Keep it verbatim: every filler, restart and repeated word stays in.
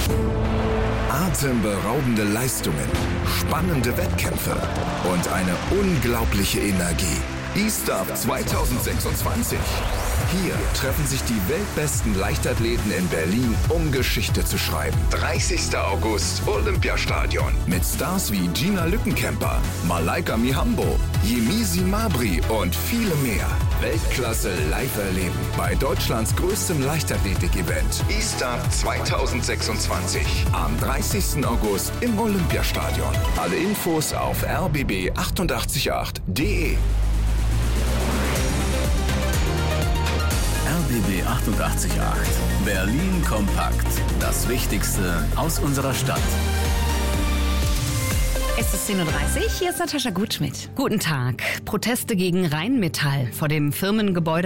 Atemberaubende Leistungen, spannende Wettkämpfe und eine unglaubliche Energie. E-Stuff zwanzig sechsundzwanzig. Hier treffen sich die weltbesten Leichtathleten in Berlin, um Geschichte zu schreiben. dreißigster August, Olympiastadion. Mit Stars wie Gina Lückenkämper, Malaika Mihambo, Yemisi Mabry und viele mehr. Weltklasse live erleben bei Deutschlands größtem Leichtathletik-Event. E-Stuff zwanzig sechsundzwanzig. Am dreißigsten August im Olympiastadion. Alle Infos auf r b b achtundachtzig Komma acht punkt d e. R B B achtundachtzig Komma acht. Berlin kompakt. Das Wichtigste aus unserer Stadt. Es ist zehn Uhr dreißig, hier ist Natascha Gutschmidt. Guten Tag. Proteste gegen Rheinmetall vor dem Firmengebäude